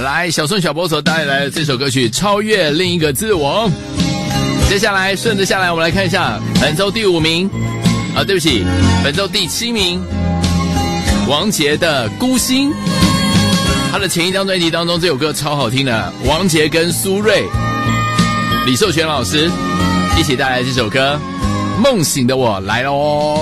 来，小孙小波所带来的这首歌曲《超越另一个自我》。接下来顺着下来，我们来看一下本周第5名对不起，本周第7名，王杰的《孤星》。他的前一张专辑当中，这首歌超好听的，王杰跟苏芮、李寿全老师一起带来这首歌《梦醒的我》来咯。